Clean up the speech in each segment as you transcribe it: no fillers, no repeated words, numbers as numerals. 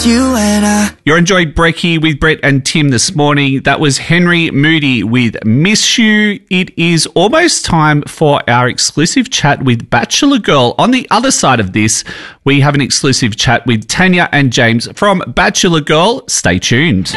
just you and I. You're enjoying Brekkie with Brett and Tim this morning. That was Henry Moody with Miss You. It is almost time for our exclusive chat with Bachelor Girl. On the other side of this, we have an exclusive chat with Tanya and James from Bachelor Girl. Stay tuned.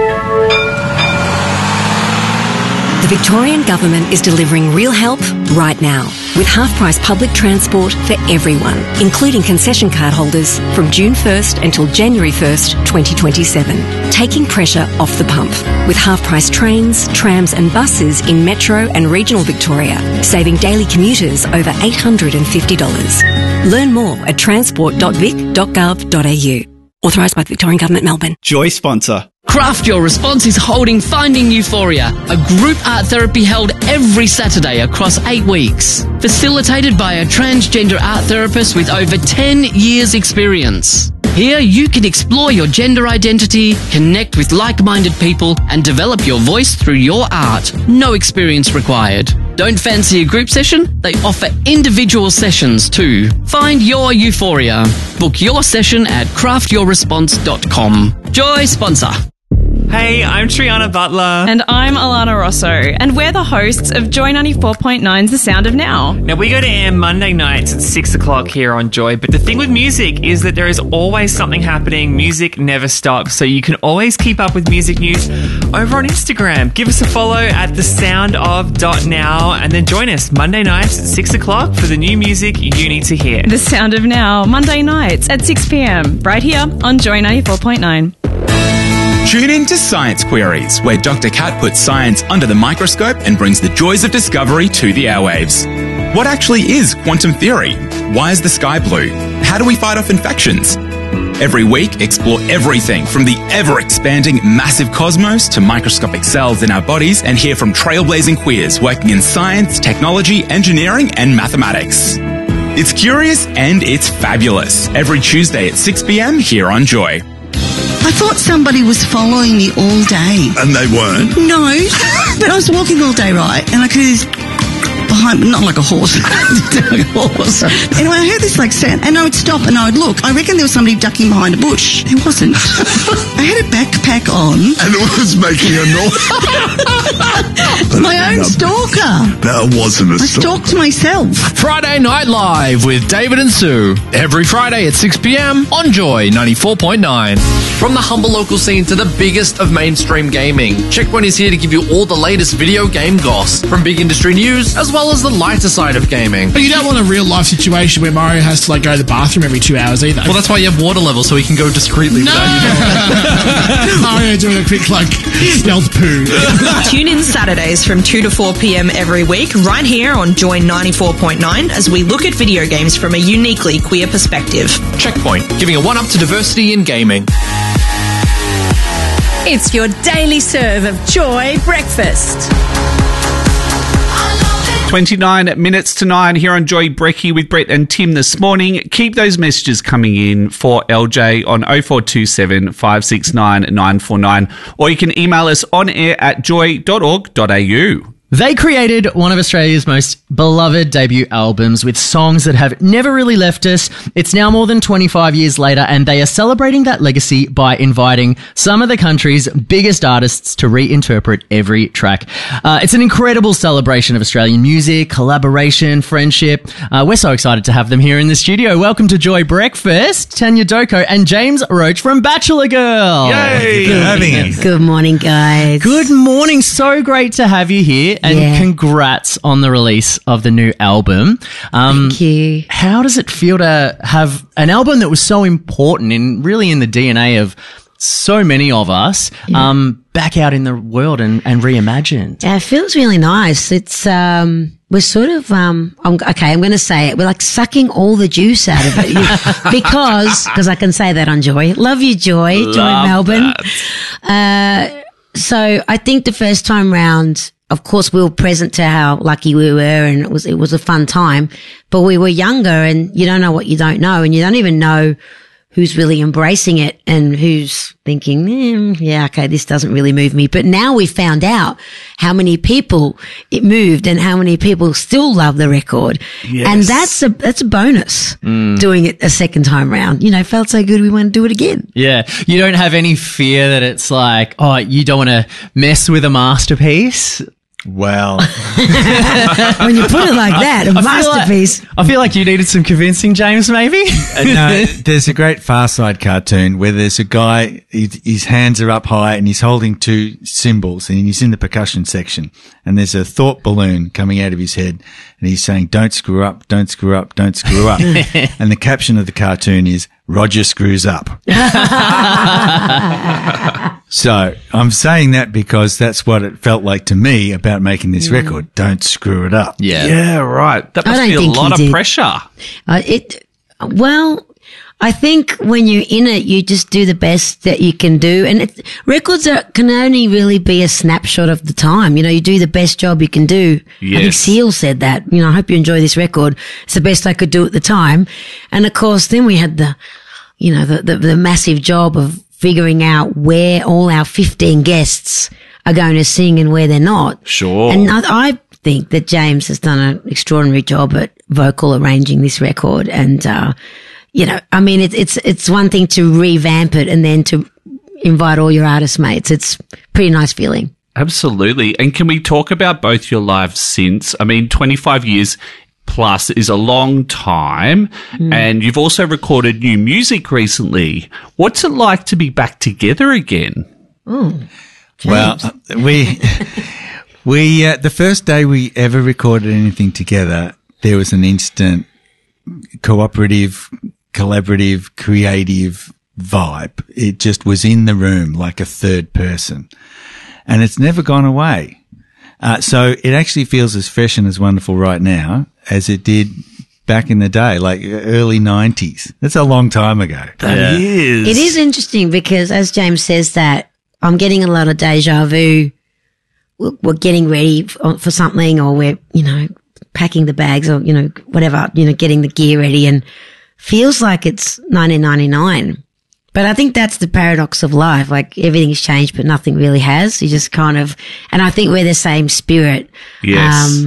The Victorian Government is delivering real help right now with half-price public transport for everyone, including concession card holders from June 1st until January 1st, 2027, taking pressure off the pump with half-price trains, trams and buses in metro and regional Victoria, saving daily commuters over $850. Learn more at transport.vic.gov.au. Authorised by the Victorian Government, Melbourne. Joy sponsor. Craft Your Response is holding Finding Euphoria, a group art therapy held every Saturday across 8 weeks. Facilitated by a transgender art therapist with over 10 years' experience. Here you can explore your gender identity, connect with like-minded people, and develop your voice through your art. No experience required. Don't fancy a group session? They offer individual sessions too. Find your euphoria. Book your session at craftyourresponse.com. Joy sponsor. Hey, I'm Triana Butler. And I'm Alana Rosso. And we're the hosts of Joy 94.9's The Sound of Now. Now, we go to air Monday nights at 6 o'clock here on Joy. But the thing with music is that there is always something happening. Music never stops. So you can always keep up with music news over on Instagram. Give us a follow at thesoundof.now and then join us Monday nights at 6 o'clock for the new music you need to hear. The Sound of Now, Monday nights at 6 p.m. right here on Joy 94.9. Tune in to Science Queries, where Dr. Kat puts science under the microscope and brings the joys of discovery to the airwaves. What actually is quantum theory? Why is the sky blue? How do we fight off infections? Every week, explore everything from the ever-expanding massive cosmos to microscopic cells in our bodies and hear from trailblazing queers working in science, technology, engineering and mathematics. It's curious and it's fabulous. Every Tuesday at 6 p.m. here on Joy. I thought somebody was following me all day. And they weren't? No, but I was walking all day, right? And I could hear this behind me, not like a horse. Like a horse. Anyway, I heard this like sound, and I would stop and I would look. I reckon there was somebody ducking behind a bush. There wasn't. I had a backpack on. And it was making a noise. My own stalker. That wasn't a I stalked myself. Friday Night Live with David and Sue. Every Friday at 6 p.m. on Joy 94.9. From the humble local scene to the biggest of mainstream gaming, Checkpoint is here to give you all the latest video game goss, from big industry news as well as the lighter side of gaming. But you don't want a real life situation where Mario has to go to the bathroom every 2 hours either. Well, that's why you have water levels, so he can go discreetly. No! Mario doing a quick stealth poo. Tune in Saturdays from 2 to 4 p.m. every week, right here on Joy 94.9, as we look at video games from a uniquely queer perspective. Checkpoint, giving a one-up to diversity in gaming. It's your daily serve of Joy breakfast. 29 minutes to 9 here on Joy Brekkie with Brett and Tim this morning. Keep those messages coming in for LJ on 0427 569 949, or you can email us on air at joy.org.au. They created one of Australia's most beloved debut albums with songs that have never really left us. It's now more than 25 years later, and they are celebrating that legacy by inviting some of the country's biggest artists to reinterpret every track. It's an incredible celebration of Australian music, collaboration, friendship. We're so excited to have them here in the studio. Welcome to Joy Breakfast, Tanya Doko and James Roach from Bachelor Girl. Yay! Good having you. Good morning, guys. Good morning. So great to have you here. And congrats on the release of the new album. Thank you. How does it feel to have an album that was so important in the DNA of so many of us back out in the world and reimagined? Yeah, it feels really nice. It's we're sort of I'm going to say it. We're like sucking all the juice out of it because I can say that on Joy. Love you, Joy. Joy Melbourne. So I think the first time round, of course, we were present to how lucky we were, and it was a fun time. But we were younger, and you don't know what you don't know, and you don't even know who's really embracing it and who's thinking, yeah, okay, this doesn't really move me. But now we've found out how many people it moved and how many people still love the record. Yes. And that's a bonus doing it a second time round. You know, felt so good we want to do it again. Yeah. You don't have any fear that it's like, oh, you don't want to mess with a masterpiece? Well, when you put it like that, a masterpiece. I feel like you needed some convincing, James, maybe? No, there's a great Far Side cartoon where there's a guy, his hands are up high and he's holding two cymbals and he's in the percussion section and there's a thought balloon coming out of his head and he's saying, don't screw up, don't screw up, don't screw up. And the caption of the cartoon is, Roger screws up. So I'm saying that because that's what it felt like to me about making this record. Don't screw it up. Yeah, right. That must be a lot of pressure. Well, I think when you're in it, you just do the best that you can do. And records can only really be a snapshot of the time. You know, you do the best job you can do. Yes. I think Seal said that. You know, I hope you enjoy this record. It's the best I could do at the time. And of course, then we had the massive job of figuring out where all our 15 guests are going to sing and where they're not. Sure. And I think that James has done an extraordinary job at vocal arranging this record. And, you know, I mean, it's one thing to revamp it and then to invite all your artist mates. It's a pretty nice feeling. Absolutely. And can we talk about both your lives since? I mean, 25 years plus is a long time, and you've also recorded new music recently. What's it like to be back together again? Well, the first day we ever recorded anything together, there was an instant cooperative, collaborative, creative vibe. It just was in the room like a third person, and it's never gone away. So it actually feels as fresh and as wonderful right now as it did back in the day, like early 90s. That's a long time ago. That is. It is interesting because, as James says, that I'm getting a lot of deja vu. We're getting ready for something, or we're, you know, packing the bags, or, you know, whatever, you know, getting the gear ready, and feels like it's 1999. But I think that's the paradox of life. Like, everything's changed, but nothing really has. You just kind of, and I think we're the same spirit. Yes.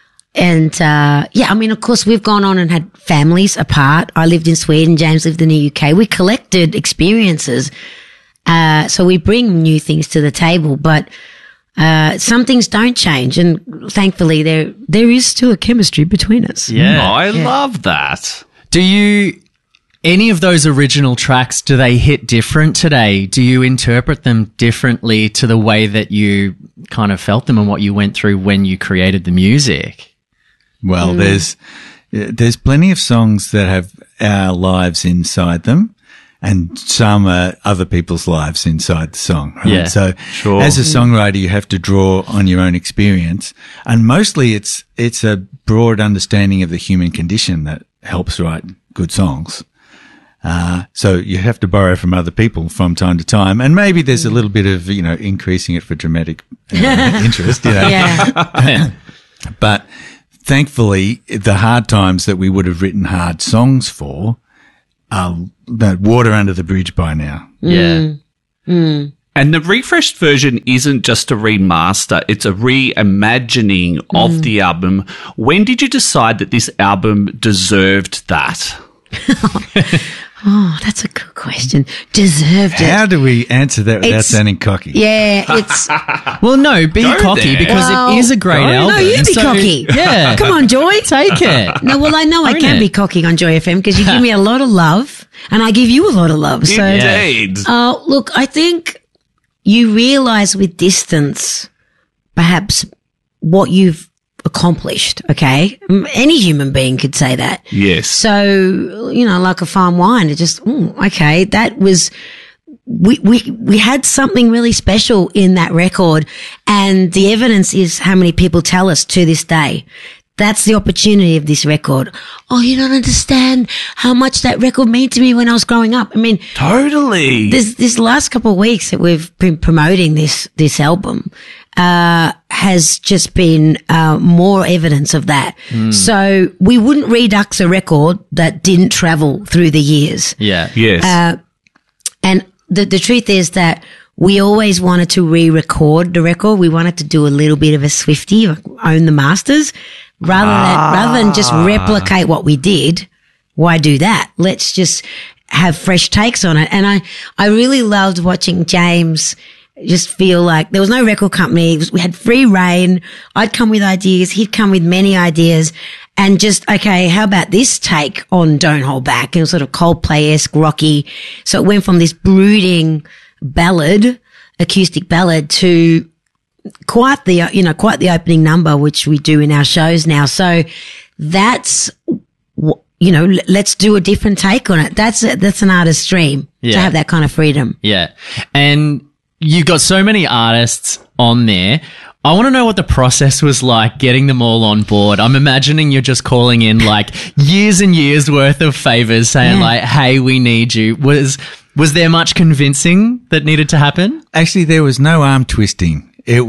I mean, of course, we've gone on and had families apart. I lived in Sweden. James lived in the UK. We collected experiences. So we bring new things to the table, but, some things don't change. And thankfully there is still a chemistry between us. Yeah. I love that. Any of those original tracks, do they hit different today? Do you interpret them differently to the way that you kind of felt them and what you went through when you created the music? Well, there's plenty of songs that have our lives inside them, and some are other people's lives inside the song. Right? Yeah, so sure. As a songwriter, you have to draw on your own experience, and mostly it's a broad understanding of the human condition that helps write good songs. So you have to borrow from other people from time to time, and maybe there's a little bit of, you know, increasing it for dramatic interest, you know. Yeah. But thankfully, the hard times that we would have written hard songs for are water under the bridge by now. Yeah. And the refreshed version isn't just a remaster, it's a reimagining of the album. When did you decide that this album deserved that? Oh, that's a good question. Deserved it. How do we answer that without sounding cocky? Yeah, it's... Well, no, be cocky there. because it is a great album. No, you be cocky. Yeah. Come on, Joy. Take it. No, well, I know I can be cocky on Joy FM because you give me a lot of love and I give you a lot of love. So, Indeed. look, I think you realise with distance perhaps what you've accomplished, okay? Any human being could say that. Yes. So, you know, like a fine wine, it just, okay, that was, we had something really special in that record, and the evidence is how many people tell us to this day. That's the opportunity of this record. Oh, you don't understand how much that record meant to me when I was growing up. I mean, totally. This last couple of weeks that we've been promoting this album, has just been more evidence of that. So we wouldn't redux a record that didn't travel through the years. Yeah. Yes. And the truth is that we always wanted to re-record the record. We wanted to do a little bit of a Swiftie, own the masters, rather than just replicate what we did. Why do that? Let's just have fresh takes on it. And I really loved watching James just feel like there was no record company. We had free reign. I'd come with ideas. He'd come with many ideas. And just, okay, how about this take on Don't Hold Back? And it was sort of Coldplay-esque, rocky. So it went from this brooding ballad, acoustic ballad, to quite the opening number, which we do in our shows now. So that's, let's do a different take on it. That's an artist's dream to have that kind of freedom. Yeah. And you've got so many artists on there. I want to know what the process was like getting them all on board. I'm imagining you're just calling in like years and years worth of favors saying like, hey, we need you. Was there much convincing that needed to happen? Actually, there was no arm twisting. It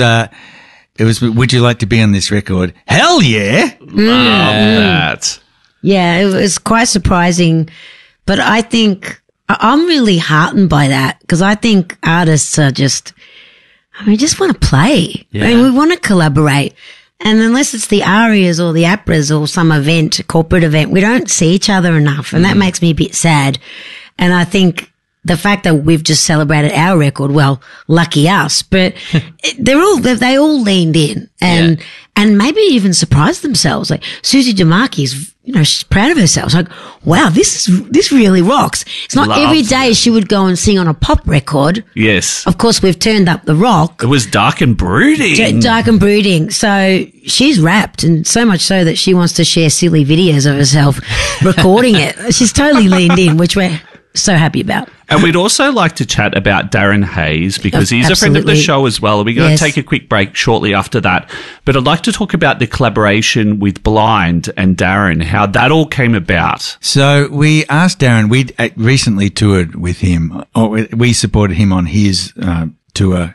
was, would you like to be on this record? Hell yeah. Love that. Yeah, it was quite surprising, but I think I'm really heartened by that because I think artists are just want to play. Yeah. I mean, we want to collaborate. And unless it's the ARIAs or the APRAs or some event, corporate event, we don't see each other enough. And that makes me a bit sad. And I think the fact that we've just celebrated our record, well, lucky us, but they all leaned in and maybe even surprised themselves. Like Susie DeMarchi's, she's proud of herself. Like, wow, this really rocks. It's not every day she would go and sing on a pop record. Yes. Of course, we've turned up the rock. It was dark and brooding. Dark and brooding. So she's rapped, and so much so that she wants to share silly videos of herself recording it. She's totally leaned in, which we're so happy about. And we'd also like to chat about Darren Hayes because he's a friend of the show as well. We're going to take a quick break shortly after that. But I'd like to talk about the collaboration with Blind and Darren, how that all came about. So we asked Darren, we recently toured with him, or we supported him on his tour,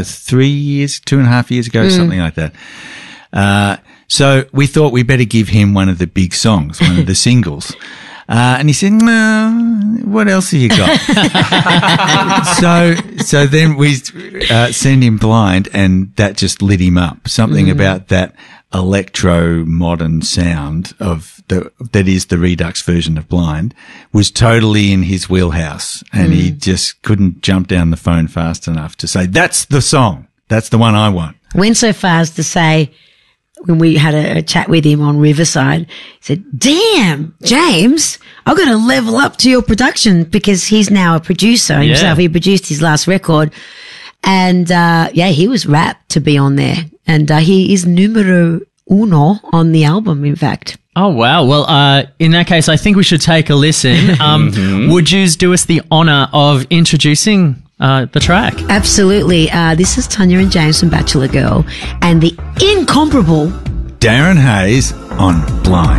2.5 years ago, something like that. So we thought we better give him one of the big songs, one of the singles. And he said, no, what else have you got? So then we send him Blind, and that just lit him up. Something about that electro modern sound that is the Redux version of Blind was totally in his wheelhouse, and he just couldn't jump down the phone fast enough to say, that's the song. That's the one I want. Went so far as to say, when we had a chat with him on Riverside, he said, damn, James, I've got to level up to your production, because he's now a producer himself. He produced his last record, and he was rapt to be on there, and he is numero uno on the album, in fact. Oh, wow. Well, in that case, I think we should take a listen. Would you do us the honour of introducing the track? Absolutely. This is Tanya and James from Bachelor Girl and the incomparable Darren Hayes on Blind.